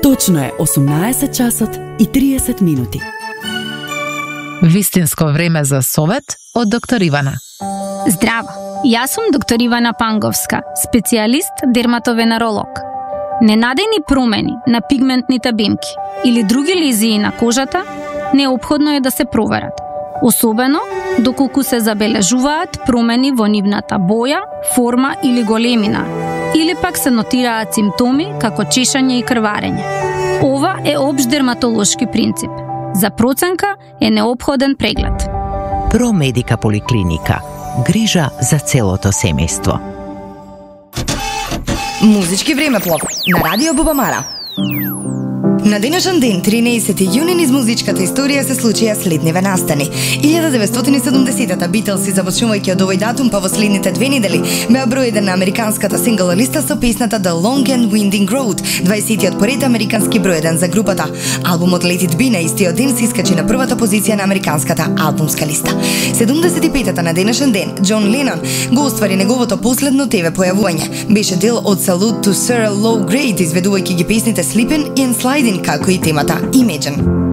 Точно е 18 часот и 30 минути. Вистинско време за совет од доктор Ивана. Здраво, јас сум доктор Ивана Панговска, специјалист дерматовенеролог. Ненадејни промени на пигментните бимки или други лезии на кожата неопходно е да се проверат, особено доколку се забележуваат промени во нивната боја, форма или големина, или пак се нотираат симптоми како чешање и крварење. Ова е општ дерматолошки принцип. За проценка е неопходен преглед. Промедика поликлиника. Грижа за целото семејство. Музички времеплов на Радио Бубамара. На денешен ден, 13 јуни, низ музичката историја се случија следниве настани. 1970-та Битлси, започнувајќи од овој датум, па во следните 2 недели, беа број 1 на американската сингл листа со песната The Long and Winding Road, 20-тиот поред американски број 1 за групата. Албумот Let It Be на истиот ден се искачи на првата позиција на американската албумска листа. 75-та на денешен ден, Џон Ленон го оствари неговото последно ТВ појавување. Беше дел од Salute to Sir Low Grade, изведувајќи ги песните Sleepin' and Slidin', како и темата Imagine.